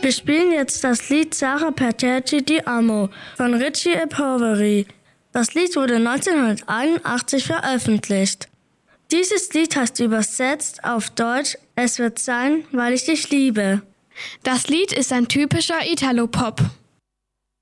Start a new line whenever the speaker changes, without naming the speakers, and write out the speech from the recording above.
Wir spielen jetzt das Lied Sara per te ti amo von Richie e Poveri. Das Lied wurde 1981 veröffentlicht. Dieses Lied heißt übersetzt auf Deutsch Es wird sein, weil ich dich liebe.
Das Lied ist ein typischer Italo-Pop.